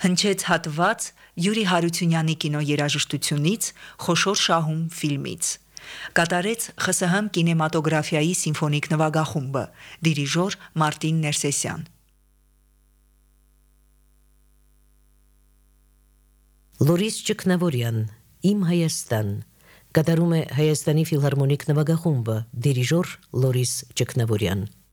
Հնչեց հատված Յուրի Հարությունյանի կինոերաժշտությունից Խոշոր շահում ֆիլմից։ Կատարեց ԽՍՀՄ կինեմատոգրաֆիայի սիմֆոնիկ նվագախումբը, դիրիժոր Մարտին Ներսեսյան։ Լորիս Ճգնավորյան, Իմ Հայաստան, կատարում է Հայաստանի ֆիլհարմոնիկ նվագախումբը, դիրիժոր Լորիս Ճգնավորյան։